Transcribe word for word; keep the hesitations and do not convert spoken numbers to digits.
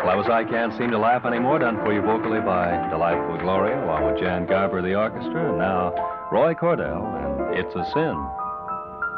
that was I Can't Seem to Laugh Anymore, done for you vocally by Delightful Gloria, along with Jan Garber, the orchestra, and now Roy Cordell, and It's a Sin.